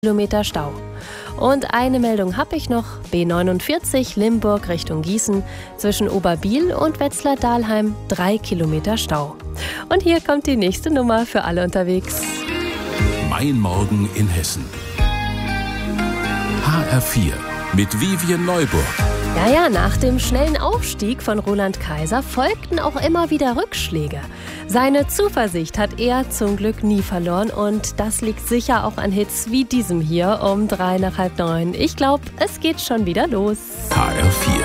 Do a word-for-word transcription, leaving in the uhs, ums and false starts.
Kilometer Stau. Und eine Meldung habe ich noch. B neunundvierzig Limburg Richtung Gießen. Zwischen Oberbiel und Wetzlar-Dahlheim drei Kilometer Stau. Und hier kommt die nächste Nummer für alle unterwegs. Mein Morgen in Hessen. H R vier mit Vivian Neuburg. Ja, ja, nach dem schnellen Aufstieg von Roland Kaiser folgten auch immer wieder Rückschläge. Seine Zuversicht hat er zum Glück nie verloren und das liegt sicher auch an Hits wie diesem hier um drei nach halb neun. Ich glaube, es geht schon wieder los. H R vier